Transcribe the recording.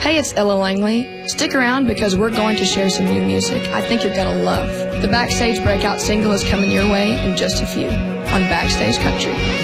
Hey, it's Ella Langley. Stick around because we're going to share some new music I think you're going to love. The Backstage Breakout single is coming your way in just a few on Backstage Country.